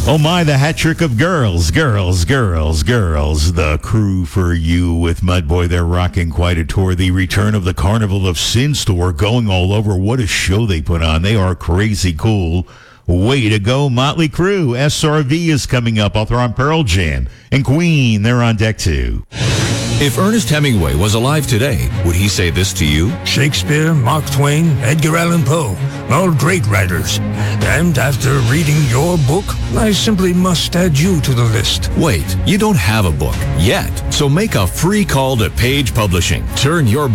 Oh my, the hat trick of girls. The Crew for you with Mudboy. They're rocking quite a tour. The return of the Carnival of Sin tour going all over. What a show they put on. They are crazy cool. Way to go, Motley Crue. SRV is coming up. I'll throw on Pearl Jam. And Queen, they're on deck too. If Ernest Hemingway was alive today, would he say this to you? Shakespeare, Mark Twain, Edgar Allan Poe, all great writers. And after reading your book, I simply must add you to the list. Wait, you don't have a book yet. So make a free call to Page Publishing. Turn your